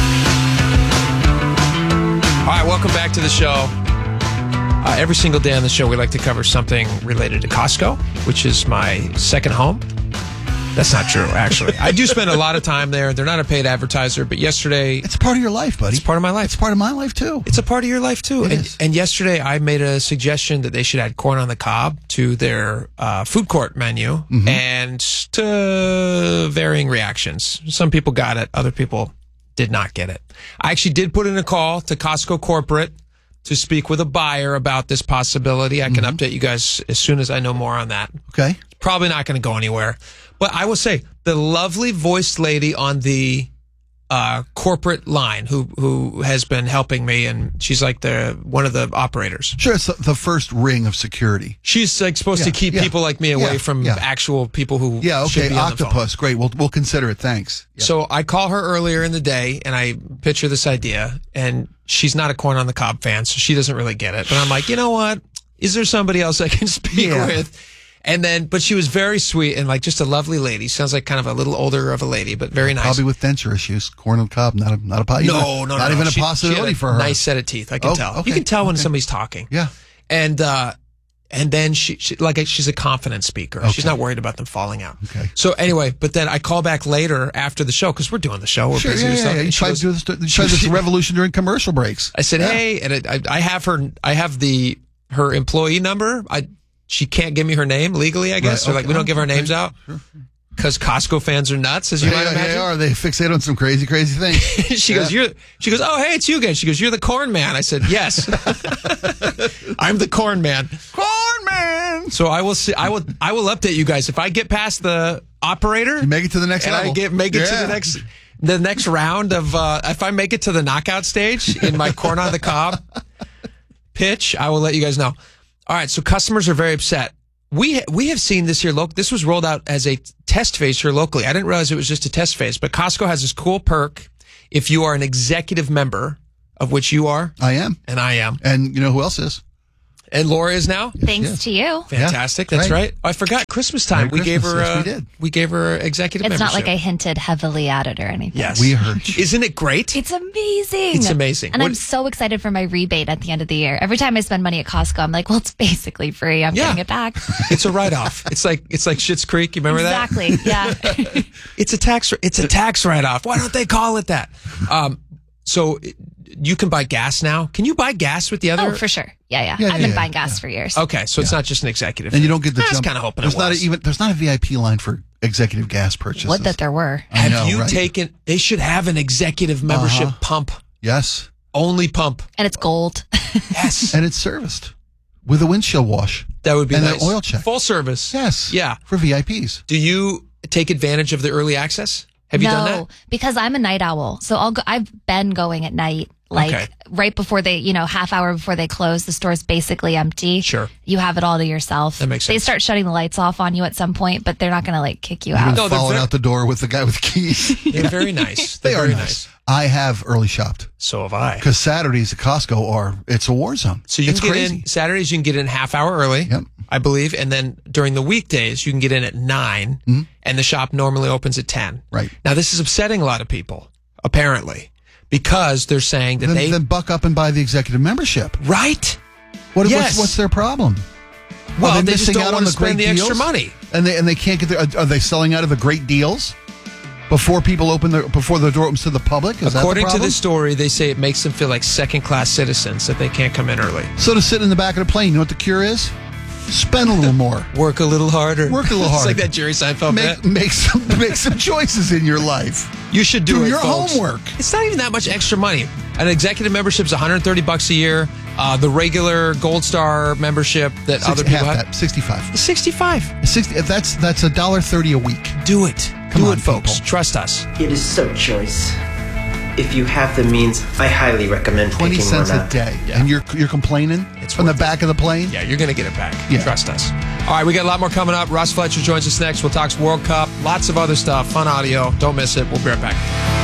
right, welcome back to the show. Every single day on the show, we like to cover something related to Costco, which is my second home. That's not true, actually. I do spend a lot of time there. They're not a paid advertiser, but yesterday... It's part of your life, buddy. It's part of my life. It's part of my life, too. It's a part of your life, too. And yesterday, I made a suggestion that they should add corn on the cob to their food court menu, and to varying reactions. Some people got it. Other people did not get it. I actually did put in a call to Costco corporate to speak with a buyer about this possibility. I can update you guys as soon as I know more on that. Okay. Probably not going to go anywhere. But I will say, the lovely voiced lady on the corporate line who has been helping me, and she's like one of the operators. Sure, it's the first ring of security. She's like supposed to keep people like me away from actual people who should be on the phone. Octopus, great. We'll consider it. Thanks. Yeah. So I call her earlier in the day, and I pitch her this idea, and she's not a corn on the cob fan, so she doesn't really get it. But I'm like, you know what? Is there somebody else I can speak with? And then, but she was very sweet and like just a lovely lady. Sounds like kind of a little older of a lady, but very nice. Probably with denture issues. Corn on the cob, not a not even a possibility for her. Nice set of teeth. I can tell. Okay. You can tell when somebody's talking. Yeah. And then she's a confident speaker. Okay. She's not worried about them falling out. Okay. So anyway, but then I call back later after the show because we're doing the show. We're busy with stuff. You try this revolution during commercial breaks. I said, hey, and I have her employee number. She can't give me her name legally, I guess. Right, okay. We don't give our names out. Sure. Because Costco fans are nuts, as you might imagine. They are. They fixate on some crazy, crazy things. She goes, oh, hey, it's you again. She goes, you're the corn man. I said, yes. I'm the corn man. Corn man. So I will update you guys. If I get past the operator. You make it to the next level. I make it to the next round of, if I make it to the knockout stage in my corn on the cob pitch, I will let you guys know. All right. So customers are very upset. We have seen this here. This was rolled out as a test phase here locally. I didn't realize it was just a test phase, but Costco has this cool perk. If you are an executive member, of which you are. I am. And I am. And you know who else is? And Laura is now. Thanks to you. Fantastic. That's right. Oh, I forgot Christmas time. Merry we gave Christmas. her. Yes, we did. We gave her executive It's membership. not like I hinted heavily at it or anything. Yes, we heard you. Isn't it great? It's amazing. It's amazing. And I'm so excited for my rebate at the end of the year. Every time I spend money at Costco, I'm like, well, it's basically free. I'm getting it back. It's a write-off. It's like Schitt's Creek. You remember that? Exactly. Yeah. It's a tax write-off. Why don't they call it that? So you can buy gas now. Can you buy gas with the other? Oh, for sure. Yeah. I've been buying gas for years. Okay, so it's not just an executive. And you don't get the I was jump. kind of hoping there's it was. There's not a VIP line for executive gas purchases. Would that there were. Have you taken? They should have an executive membership pump. Yes. Only pump. And it's gold. Yes. And it's serviced with a windshield wash. That would be and nice. an oil check. Full service. Yes. Yeah. For VIPs. Do you take advantage of the early access? Have you done that? No, because I'm a night owl. So I've been going at night. Like right before they, half hour before they close, the store's basically empty. Sure. You have it all to yourself. That makes sense. They start shutting the lights off on you at some point, but they're not going to kick you out. No, falling out the door with the guy with the keys. They're very nice. They are nice. I have early shopped. So have I. Because Saturdays at Costco it's a war zone. So you can get in Saturdays. You can get in half hour early. Yep. I believe, and then during the weekdays you can get in at 9, and the shop normally opens at 10. Right. Now this is upsetting a lot of people, apparently, because they're saying that then buck up and buy the executive membership. Right. What's their problem? Well, are they missing just don't out want on to the great spend the extra deals? money, and they can't get are they selling out of the great deals before people before the door opens to the public? Is According that the to problem? this story, they say it makes them feel like second-class citizens that they can't come in early. So to sit in the back of the plane, you know what the cure is? Spend a little more. Work a little harder. Work a little harder. It's like that Jerry Seinfeld bit. Make some choices in your life. You should do it, your folks. homework. It's not even that much extra money. An executive membership's $130 a year. The regular Gold Star membership that other people have. That, 65. 65. 60. That's $1.30 a week. Do it. Come do on, it, folks. people. Trust us. It is so choice. If you have the means, I highly recommend 20 picking cents one a up. day. And you're complaining from the back of the plane? Yeah, you're going to get it back. Yeah. Trust us. All right, we got a lot more coming up. Russ Fletcher joins us next. We'll talk World Cup, lots of other stuff, fun audio. Don't miss it. We'll be right back.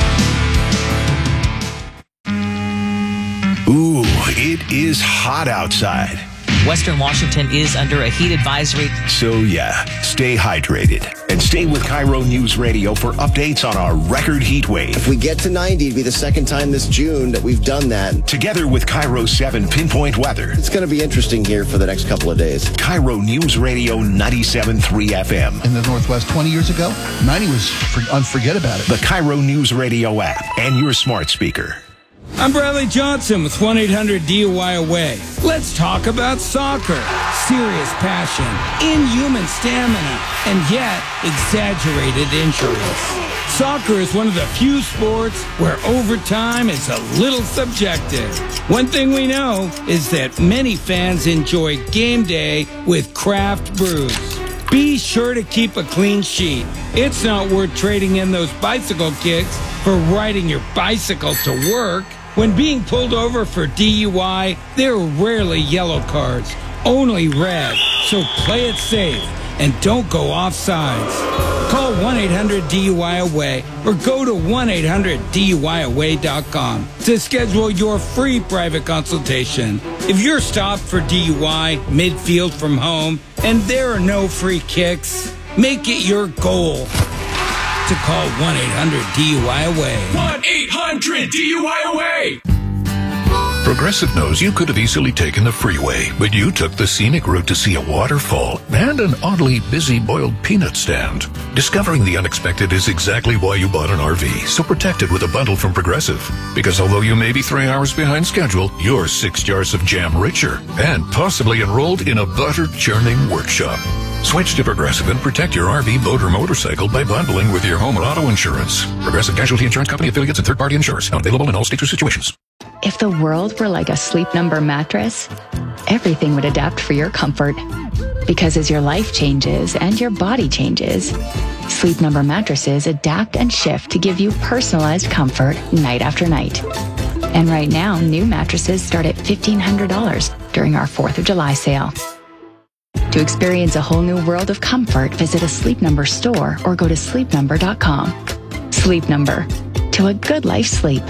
Ooh, it is hot outside. Western Washington is under a heat advisory. So yeah, stay hydrated and stay with Cairo News Radio for updates on our record heat wave. If we get to 90, it'll be the second time this June that we've done that. Together with Cairo 7 Pinpoint Weather. It's going to be interesting here for the next couple of days. Cairo News Radio 97.3 FM. In the Northwest 20 years ago, 90 was unforget about it. The Cairo News Radio app and your smart speaker. I'm Bradley Johnson with 1-800-DUI-AWAY. Let's talk about soccer. Serious passion, inhuman stamina, and yet exaggerated injuries. Soccer is one of the few sports where overtime is a little subjective. One thing we know is that many fans enjoy game day with craft brews. Be sure to keep a clean sheet. It's not worth trading in those bicycle kicks for riding your bicycle to work. When being pulled over for DUI, there are rarely yellow cards, only red. So play it safe and don't go off sides. Call 1-800-DUI-AWAY or go to 1-800-DUI-AWAY.com to schedule your free private consultation. If you're stopped for DUI midfield from home and there are no free kicks, make it your goal to call 1-800-DUI-AWAY. 1-800-DUI-AWAY. Progressive knows you could have easily taken the freeway, but you took the scenic route to see a waterfall and an oddly busy boiled peanut stand. Discovering the unexpected is exactly why you bought an RV, so protect it with a bundle from Progressive. Because although you may be 3 hours behind schedule, you're 6 jars of jam richer and possibly enrolled in a butter churning workshop. Switch to Progressive and protect your RV, boat, or motorcycle by bundling with your home or auto insurance. Progressive Casualty Insurance Company, affiliates, and third-party insurers. Not available in all states or situations. If the world were like a Sleep Number mattress, everything would adapt for your comfort. Because as your life changes and your body changes, Sleep Number mattresses adapt and shift to give you personalized comfort night after night. And right now, new mattresses start at $1,500 during our 4th of July sale. To experience a whole new world of comfort, visit a Sleep Number store or go to sleepnumber.com. Sleep Number. To a good life sleep.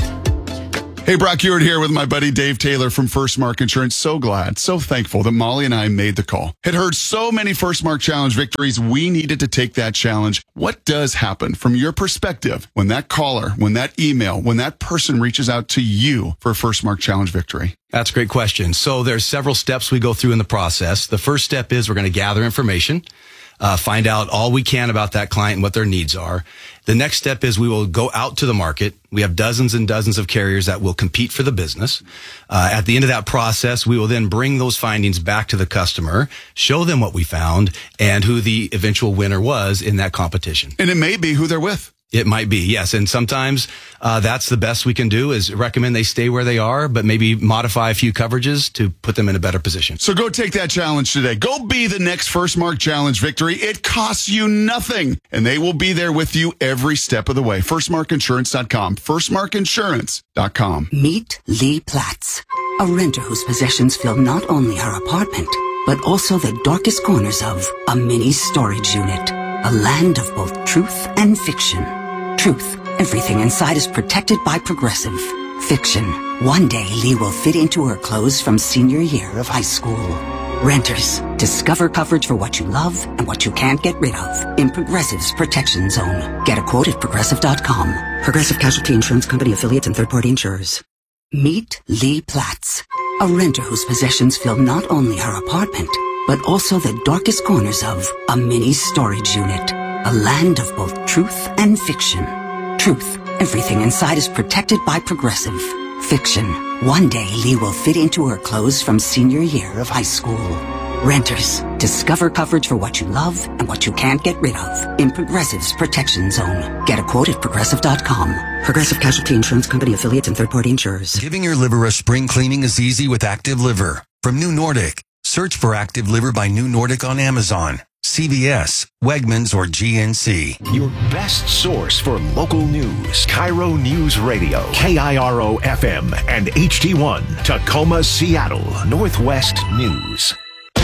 Hey, Brock Hewitt here with my buddy Dave Taylor from First Mark Insurance. So glad, so thankful that Molly and I made the call. Had heard so many First Mark Challenge victories, we needed to take that challenge. What does happen from your perspective when that caller, when that email, when that person reaches out to you for a First Mark Challenge victory? That's a great question. So there's several steps we go through in the process. The first step is we're going to gather information, find out all we can about that client and what their needs are. The next step is we will go out to the market. We have dozens and dozens of carriers that will compete for the business. At the end of that process, we will then bring those findings back to the customer, show them what we found and who the eventual winner was in that competition. And it may be who they're with. It might be, yes. And sometimes that's the best we can do is recommend they stay where they are, but maybe modify a few coverages to put them in a better position. So go take that challenge today. Go be the next First Mark Challenge victory. It costs you nothing, and they will be there with you every step of the way. FirstMarkInsurance.com. FirstMarkInsurance.com. Meet Lee Platts, a renter whose possessions fill not only her apartment, but also the darkest corners of a mini storage unit. A land of both truth and fiction. Truth, everything inside is protected by Progressive. Fiction, one day Lee will fit into her clothes from senior year of high school. Renters, discover coverage for what you love and what you can't get rid of in Progressive's Protection Zone. Get a quote at Progressive.com. Progressive Casualty Insurance Company, affiliates, and third-party insurers. Meet Lee Platts, a renter whose possessions fill not only her apartment, but also the darkest corners of a mini storage unit. A land of both truth and fiction. Truth, everything inside is protected by Progressive. Fiction, one day Lee will fit into her clothes from senior year of high school. Renters, discover coverage for what you love and what you can't get rid of in Progressive's Protection Zone. Get a quote at Progressive.com. Progressive Casualty Insurance Company, affiliates, and third-party insurers. Giving your liver a spring cleaning is easy with Active Liver. From New Nordic. Search for Active Liver by New Nordic on Amazon, CVS, Wegmans, or GNC. Your best source for local news. Cairo News Radio, KIRO FM, and HD1, Tacoma, Seattle, Northwest News.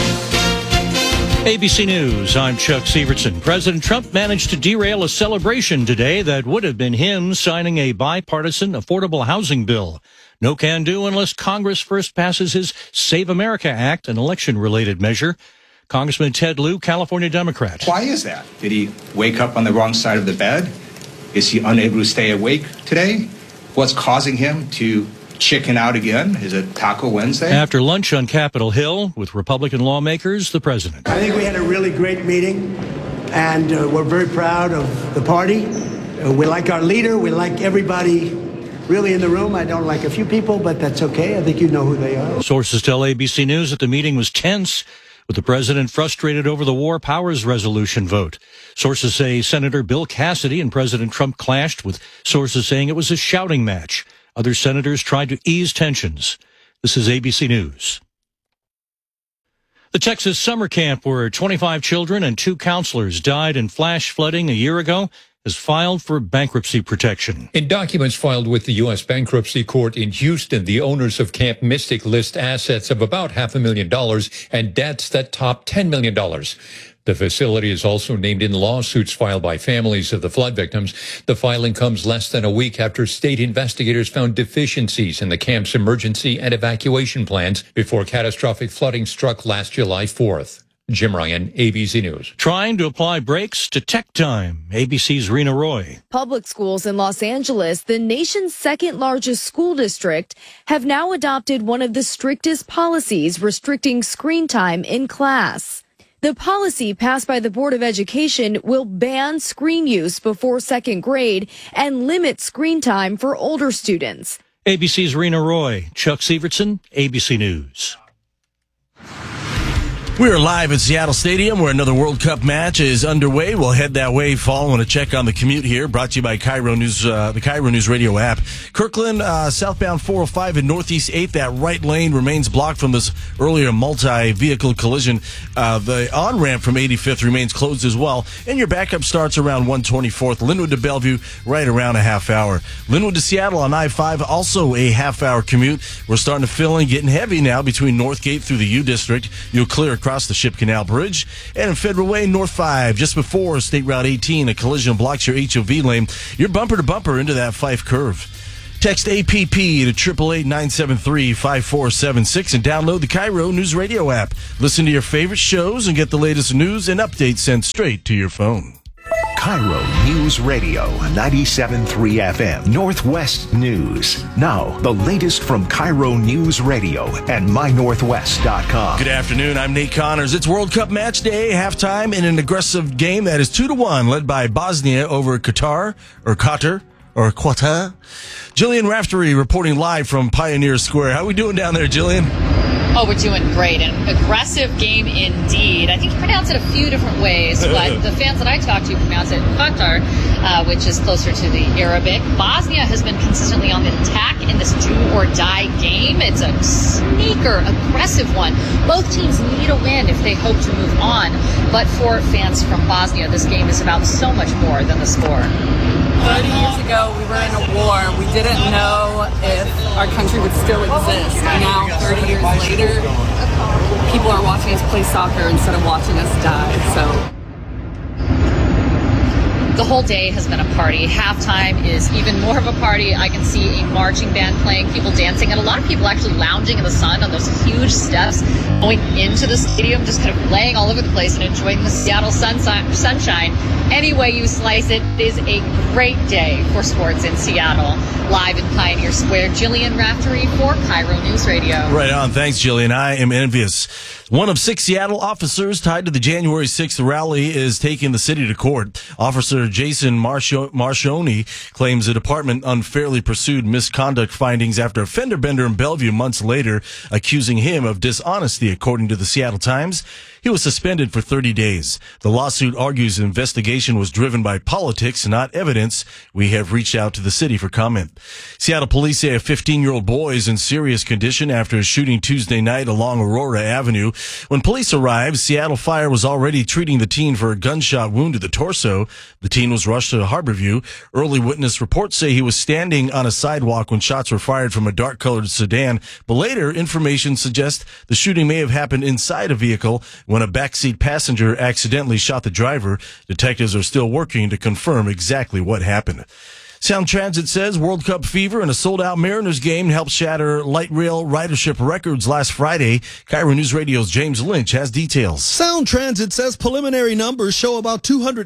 ABC News, I'm Chuck Severson. President Trump managed to derail a celebration today that would have been him signing a bipartisan affordable housing bill. No can do unless Congress first passes his Save America Act, an election-related measure. Congressman Ted Lieu, California Democrat. Why is that? Did he wake up on the wrong side of the bed? Is he unable to stay awake today? What's causing him to chicken out again? Is it Taco Wednesday? After lunch on Capitol Hill with Republican lawmakers, the president. I think we had a really great meeting, and we're very proud of the party. We like our leader. We like everybody really in the room. I don't like a few people, but that's okay. I think you know who they are. Sources tell ABC News that the meeting was tense, with the president frustrated over the War Powers Resolution vote. Sources say Senator Bill Cassidy and President Trump clashed, with sources saying it was a shouting match. Other senators tried to ease tensions. This is ABC News. The Texas summer camp where 25 children and 2 counselors died in flash flooding a year ago has filed for bankruptcy protection. In documents filed with the U.S. Bankruptcy Court in Houston, the owners of Camp Mystic list assets of about $500,000 and debts that top $10 million. The facility is also named in lawsuits filed by families of the flood victims. The filing comes less than a week after state investigators found deficiencies in the camp's emergency and evacuation plans before catastrophic flooding struck last July 4th. Jim Ryan, ABC News. Trying to apply brakes to tech time. ABC's Rena Roy. Public schools in Los Angeles, the nation's second largest school district, have now adopted one of the strictest policies restricting screen time in class. The policy passed by the Board of Education will ban screen use before second grade and limit screen time for older students. ABC's Rena Roy. Chuck Severson, ABC News. We are live at Seattle Stadium where another World Cup match is underway. We'll head that way following a check on the commute here, brought to you by Cairo News, the Cairo News Radio app. Kirkland, southbound 405 in Northeast 8th. That right lane remains blocked from this earlier multi-vehicle collision. The on-ramp from 85th remains closed as well. And your backup starts around 124th. Linwood to Bellevue, right around a half hour. Linwood to Seattle on I-5, also a half-hour commute. We're starting to fill in, getting heavy now between Northgate through the U District. You'll clear across the Ship Canal Bridge. And in Federal Way, North 5, just before State Route 18, a collision blocks your HOV lane. You're bumper to bumper into that Fife curve. Text APP to 888-973-5476 and download the Cairo News Radio app. Listen to your favorite shows and get the latest news and updates sent straight to your phone. Cairo News Radio, 97.3 FM, Northwest News. Now, the latest from Cairo News Radio and MyNorthwest.com. Good afternoon, I'm Nate Connors. It's World Cup match day, halftime in an aggressive game that is 2-1, led by Bosnia over Qatar. Jillian Raftery reporting live from Pioneer Square. How are we doing down there, Jillian? Oh, we're doing great. An aggressive game indeed. I think you pronounce it a few different ways, but the fans that I talk to pronounce it Qatar, which is closer to the Arabic. Bosnia has been consistently on the attack in this do-or-die game. It's a sneaker, aggressive one. Both teams need a win if they hope to move on. But for fans from Bosnia, this game is about so much more than the score. 30 years ago, we were in a war. We didn't know if our country would still exist. And now, 30 years later, people are watching us play soccer instead of watching us die. So the whole day has been a party. Halftime is even more of a party. I can see a marching band playing, people dancing, and a lot of people actually lounging in the sun on those huge steps going into the stadium, just kind of laying all over the place and enjoying the Seattle sunshine. Any way you slice it, it is a great day for sports in Seattle. Live in Pioneer Square, Jillian Raftery for Cairo News Radio. Right on. Thanks, Jillian. I am envious. One of 6 Seattle officers tied to the January 6th rally is taking the city to court. Officer Jason Marcioni claims the department unfairly pursued misconduct findings after a fender bender in Bellevue months later, accusing him of dishonesty, according to the Seattle Times. He was suspended for 30 days. The lawsuit argues the investigation was driven by politics, not evidence. We have reached out to the city for comment. Seattle police say a 15-year-old boy is in serious condition after a shooting Tuesday night along Aurora Avenue. When police arrived, Seattle Fire was already treating the teen for a gunshot wound to the torso. The teen was rushed to Harborview. Early witness reports say he was standing on a sidewalk when shots were fired from a dark-colored sedan, but later information suggests the shooting may have happened inside a vehicle when a backseat passenger accidentally shot the driver. Detectives are still working to confirm exactly what happened. Sound Transit says World Cup fever and a sold-out Mariners game helped shatter light rail ridership records last Friday. Cairo News Radio's James Lynch has details. Sound Transit says preliminary numbers show about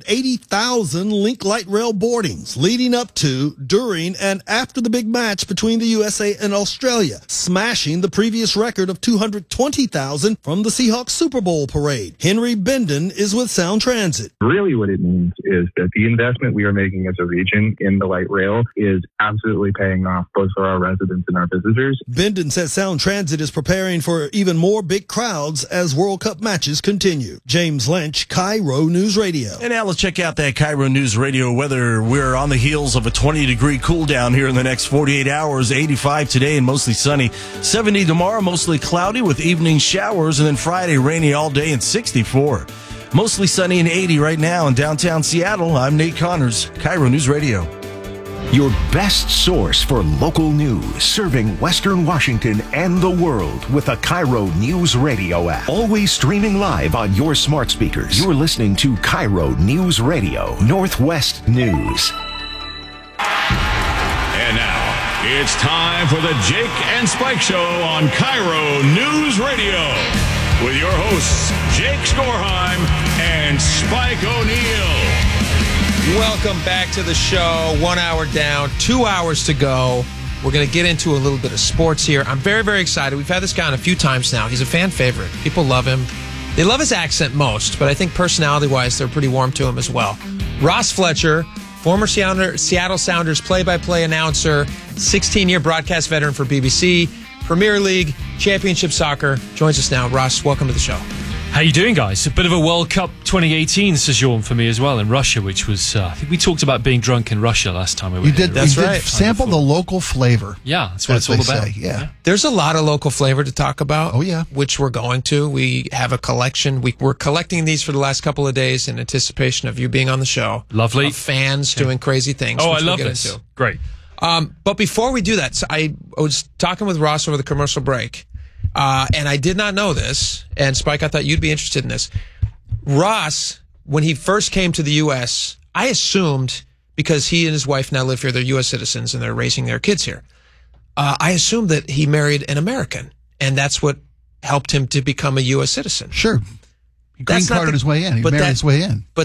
280,000 Link Light Rail boardings leading up to, during, and after the big match between the USA and Australia, smashing the previous record of 220,000 from the Seahawks Super Bowl parade. Henry Benden is with Sound Transit. Really what it means is that the investment we are making as a region in the light rail is absolutely paying off both for our residents and our visitors. Benden says Sound Transit is preparing for even more big crowds as World Cup matches continue. James Lynch, Cairo News Radio. And now let's check out that Cairo News Radio weather. We're on the heels of a 20-degree cool down here in the next 48 hours. 85 today and mostly sunny. 70 tomorrow, mostly cloudy with evening showers. And then Friday, rainy all day and 64. Mostly sunny and 80 right now in downtown Seattle. I'm Nate Connors, Cairo News Radio. Your best source for local news, serving Western Washington and the world with the Cairo News Radio app. Always streaming live on your smart speakers. You're listening to Cairo News Radio, Northwest News. And now, it's time for the Jake and Spike Show on Cairo News Radio. With your hosts, Jake Skorheim and Spike O'Neill. Welcome back to the show. 1 hour down, 2 hours to go. We're going to get into a little bit of sports here. I'm very, very excited. We've had this guy on a few times now. He's a fan favorite. People love him. They love his accent most, but I think personality-wise, they're pretty warm to him as well. Ross Fletcher, former Seattle Sounders play-by-play announcer, 16-year broadcast veteran for BBC, Premier League, Championship Soccer, joins us now. Ross, welcome to the show. How you doing, guys? A bit of a World Cup 2018 sojourn for me as well in Russia, which was, I think we talked about being drunk in Russia last time we were You did. here. That's right. Sample the local flavor. Yeah, that's what it's all about. Yeah. There's a lot of local flavor to talk about. Oh, yeah. Which we're going to. We have a collection. We're collecting these for the last couple of days in anticipation of you being on the show. Lovely. Of fans doing crazy things. Oh, which I love we'll get this. into. Great. But before we do that, so I was talking with Ross over the commercial break, and I did not know this, and Spike, I thought you'd be interested in this. Ross, when he first came to the U.S., I assumed, because he and his wife now live here, they're U.S. citizens, and they're raising their kids here, I assumed that he married an American, and that's what helped him to become a U.S. citizen. Sure. Green carded his way in. He married his way in. But